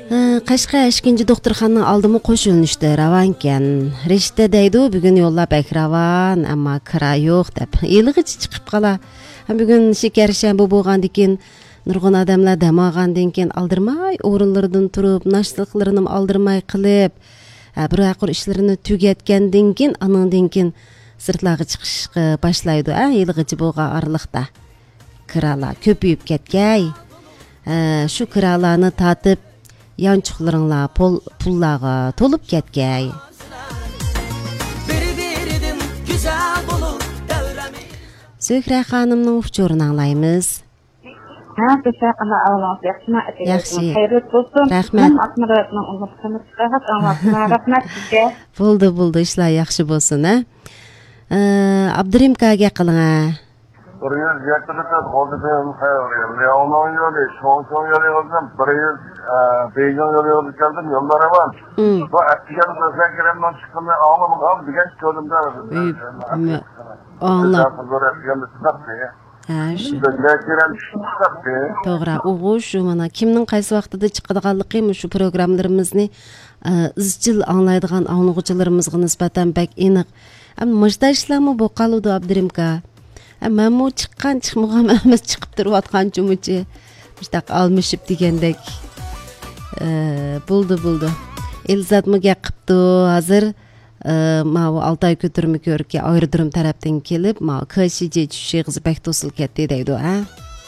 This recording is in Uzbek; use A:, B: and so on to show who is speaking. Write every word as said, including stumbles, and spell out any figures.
A: Кашка эшкинчи доктурхананын алдымы кошулунушту раван экен. Реште дейду бүгүн yollап эк раван, амма кыра жок деп. Илигичи чыгып кала. Бүгүн шекершемби болгондон кийин нургун адамлар дамагандан кийин алдырмай орунлордон туруп, нашталыкларын алдырмай кылып, бир акыр ишлерин түгөткөндөн кийин андан кийин сыртларга чыгышка башлайды. Илигичи болгон аралыкта кыралар көпөйүп кеткей. Шу кыраларны татып yançuqlarınla pul, pullağa tolup ketkey. Zöhre Hanım'ın uçurunu anlayımız.
B: Ha, teşekkür ederim.
A: Yaxşı.
B: Hayırlı olsun.
A: Rahmet.
B: Rahmet.
A: Buldu, buldu. İşler yaxşı bolsun, ha? Abdurim kage kılına.
C: Bir yıl getirirken koduklarını sayıyorum. Leonon yolu, Şonşon yolu yoldum. Bir yıl Beycan yolu yolu geldim. Yollara var. Bu etkiyen mesela Kerem'den çıkımı ağlamı kaldı. Bir genç gördüm de.
A: Ağlam.
C: Böyle etkiyen de çıkarttı ya.
A: Ha, şu.
C: Kerem çıkarttı.
A: Doğru. Oğuz şu mana. Kimnin qaysı vaqtıda çıkıdığanlıqı şu programlarımızını izcil anlaydıgan anlıqçılarımızga nisbatan bek eniq. Ama mıjda işlemi bu qalıdı Abdurimka. Men mu chiqqan chiqmagan emas chiqib turayotgan chumuchi mustaq almishib degandek bo'ldi bo'ldi Elzat muga qipti hozir ma Altay ko'tirma ko'rikka aerodrom tarafdan kelib ma K S J tushig'iz bak to'sil ketdi deydi ha